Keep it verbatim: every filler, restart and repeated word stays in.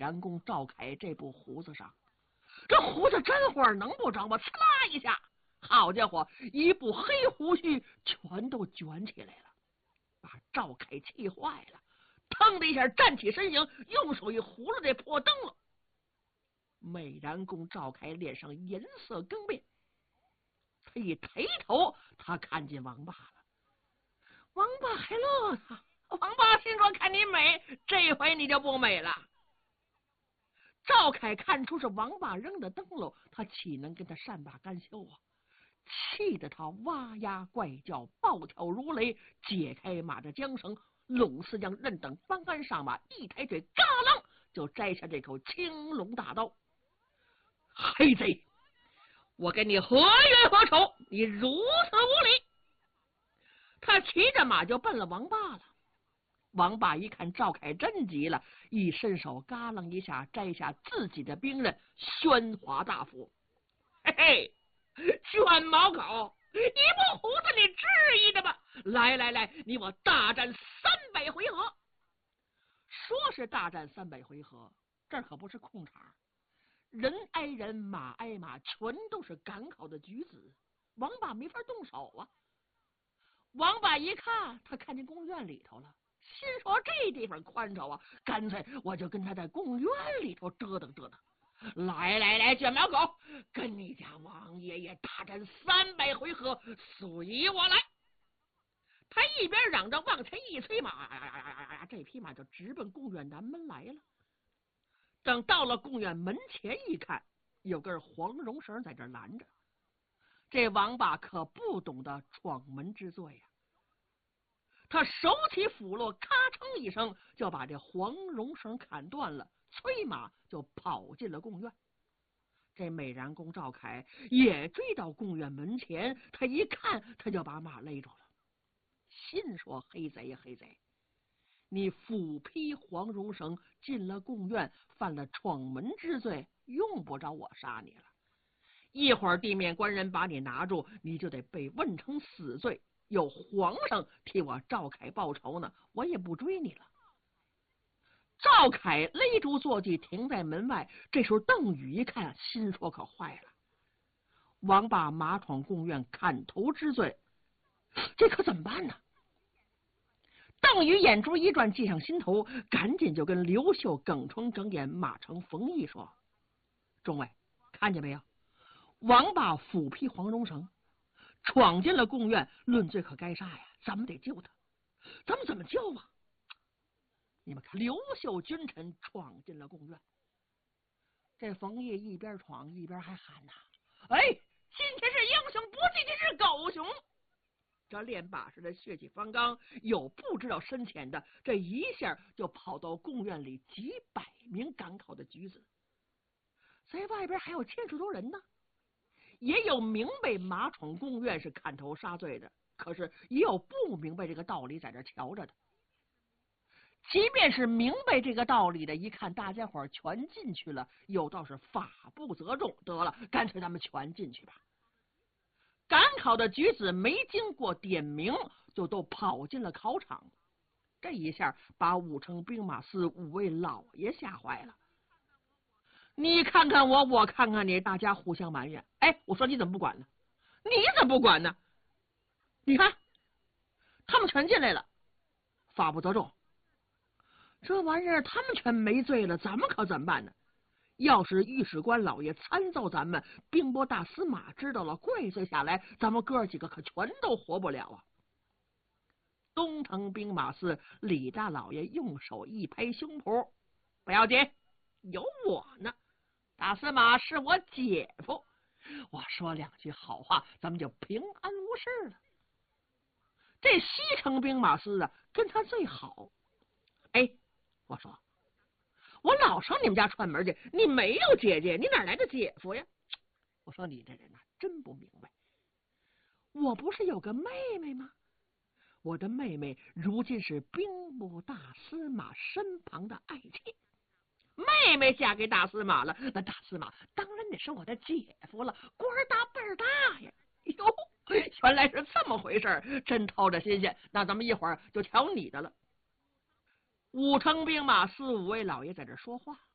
髯公赵凯这部胡子上。这胡子真花能不整吗？呲啦一下，好家伙，一部黑胡须全都卷起来了，把赵凯气坏了，腾的一下站起身形，用手一葫芦这破灯笼。美髯公赵凯脸上颜色更变，他一抬头，他看见王八了。王八还乐呢，王八心说看你美，这回你就不美了。赵凯看出是王八扔的灯笼，他岂能跟他善罢甘休啊？气得他哇呀怪叫，暴跳如雷，解开马的缰绳，拢四将任等方鞍上马，一抬腿，嘎啷就摘下这口青龙大刀。黑贼，我跟你何冤何仇？你如此无礼！他骑着马就奔了王八了。王八一看赵凯真急了，一伸手嘎啷一下摘下自己的兵刃宣华大斧。嘿嘿，卷毛狗，你不胡子你至于的吗？来来来，你我大战三百回合。说是大战三百回合，这可不是空场，人挨人，马挨马，全都是赶考的举子，王八没法动手啊。王八一看，他看见公园里头了，心说这地方宽敞啊，干脆我就跟他在公园里头折腾折腾。来来来，卷毛狗，跟你家王爷爷大战三百回合，随我来！他一边嚷着往前一催马，这匹马就直奔贡院南门来了。等到了贡院门前一看，有根黄绒绳在这拦着。这王八可不懂得闯门之罪呀、啊！他手起斧落，咔嚓一声就把这黄绒绳砍断了，催马就跑进了贡院。这美髯公赵凯也追到贡院门前，他一看，他就把马勒住了，心说：黑贼呀，黑贼！你斧劈黄绒绳进了贡院，犯了闯门之罪，用不着我杀你了。一会儿地面官人把你拿住，你就得被问成死罪，有皇上替我赵凯报仇呢，我也不追你了。赵凯勒住坐骑，停在门外。这时候邓禹一看，心说可坏了，王八马闯贡院，砍头之罪，这可怎么办呢？邓禹眼珠一转，计上心头，赶紧就跟刘秀、耿冲、睁眼、马成、冯异说：众位看见没有，王八斧劈黄绒绳，闯进了贡院，论罪可该杀呀，咱们得救他。咱们怎么救啊？你们看，刘秀君臣闯进了贡院，这冯异一边闯一边还喊呐：哎，今天是英雄，不今天是狗熊！这练把式的血气方刚，有不知道深浅的，这一下就跑到贡院里几百名赶考的举子，在外边还有千数多人呢。也有明白马闯贡院是砍头杀罪的，可是也有不明白这个道理在这瞧着的。即便是明白这个道理的，一看大家伙全进去了，有道是法不责众，得了，干脆咱们全进去吧。赶考的举子没经过点名，就都跑进了考场。这一下把武城兵马司五位老爷吓坏了。你看看我，我看看你，大家互相埋怨。哎，我说你怎么不管呢？你怎么不管呢？你看，他们全进来了，法不责众。这玩意儿他们全没罪了，咱们可怎么办呢？要是御史官老爷参奏咱们，兵部大司马知道了，怪罪下来，咱们哥几个可全都活不了啊！东城兵马司李大老爷用手一拍胸脯：不要紧，有我呢，大司马是我姐夫，我说两句好话，咱们就平安无事了。这西城兵马司啊，跟他最好。哎，我说我老上你们家串门去，你没有姐姐，你哪来的姐夫呀？我说你这人呐、啊，真不明白。我不是有个妹妹吗？我的妹妹如今是兵部大司马身旁的爱妾，妹妹嫁给大司马了，那大司马当然得是我的姐夫了，官大辈儿大呀！哟，原来是这么回事，真透着新鲜。那咱们一会儿就瞧你的了。武城兵马司五位老爷在这说话，